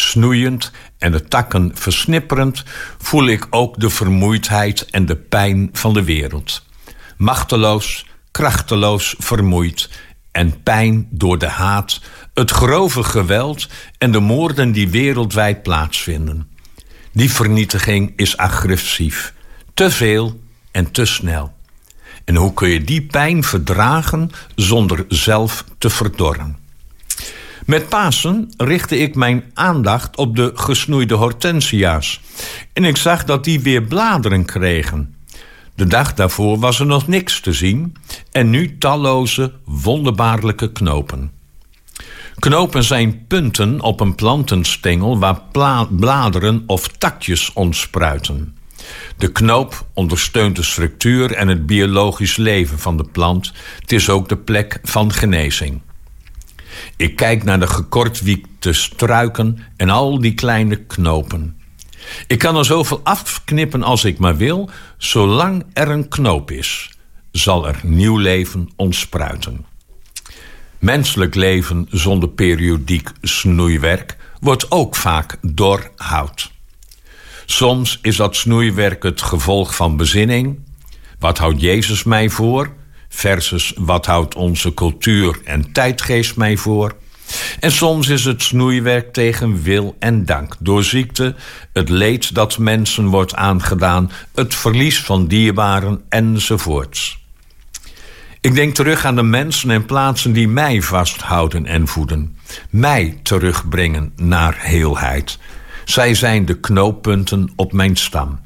snoeiend en de takken versnipperend, voel ik ook de vermoeidheid en de pijn van de wereld. Machteloos, krachteloos vermoeid en pijn door de haat, het grove geweld en de moorden die wereldwijd plaatsvinden. Die vernietiging is agressief, te veel en te snel. En hoe kun je die pijn verdragen zonder zelf te verdorren? Met Pasen richtte ik mijn aandacht op de gesnoeide hortensia's. En ik zag dat die weer bladeren kregen. De dag daarvoor was er nog niks te zien en nu talloze, wonderbaarlijke knopen. Knopen zijn punten op een plantenstengel waar bladeren of takjes ontspruiten. De knoop ondersteunt de structuur en het biologisch leven van de plant. Het is ook de plek van genezing. Ik kijk naar de gekortwiekte struiken en al die kleine knopen. Ik kan er zoveel afknippen als ik maar wil. Zolang er een knoop is, zal er nieuw leven ontspruiten. Menselijk leven zonder periodiek snoeiwerk wordt ook vaak dor hout. Soms is dat snoeiwerk het gevolg van bezinning. Wat houdt Jezus mij voor? Versus wat houdt onze cultuur en tijdgeest mij voor? En soms is het snoeiwerk tegen wil en dank. Door ziekte, het leed dat mensen wordt aangedaan, het verlies van dierbaren enzovoorts. Ik denk terug aan de mensen en plaatsen die mij vasthouden en voeden. Mij terugbrengen naar heelheid. Zij zijn de knooppunten op mijn stam.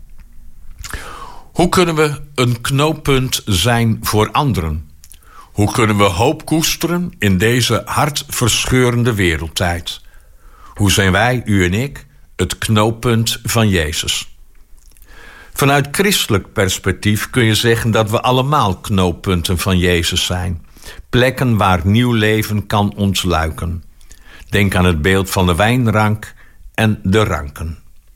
Hoe kunnen we een knooppunt zijn voor anderen? Hoe kunnen we hoop koesteren in deze hartverscheurende wereldtijd? Hoe zijn wij, u en ik, het knooppunt van Jezus? Vanuit christelijk perspectief kun je zeggen dat we allemaal knooppunten van Jezus zijn. Plekken waar nieuw leven kan ontluiken. Denk aan het beeld van de wijnrank en de ranken.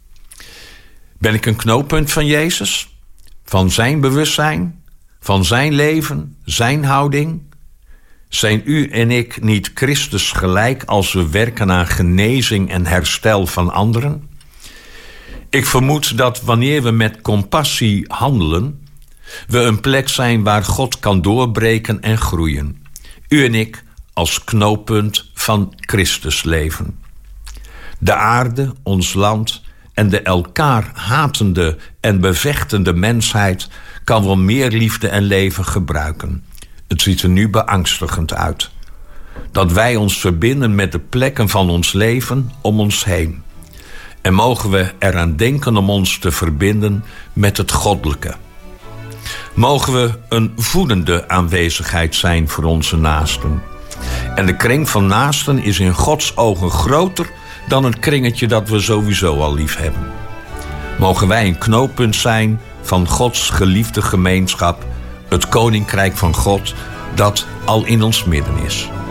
Ben ik een knooppunt van Jezus? Van zijn bewustzijn? Van zijn leven? Zijn houding? Zijn u en ik niet Christus gelijk als we werken aan genezing en herstel van anderen? Ik vermoed dat wanneer we met compassie handelen, we een plek zijn waar God kan doorbreken en groeien. U en ik als knooppunt van Christus leven. De aarde, ons land en de elkaar hatende en bevechtende mensheid kan wel meer liefde en leven gebruiken. Het ziet er nu beangstigend uit. Dat wij ons verbinden met de plekken van ons leven om ons heen. En mogen we eraan denken om ons te verbinden met het goddelijke. Mogen we een voedende aanwezigheid zijn voor onze naasten. En de kring van naasten is in Gods ogen groter dan het kringetje dat we sowieso al lief hebben. Mogen wij een knooppunt zijn van Gods geliefde gemeenschap, het koninkrijk van God dat al in ons midden is.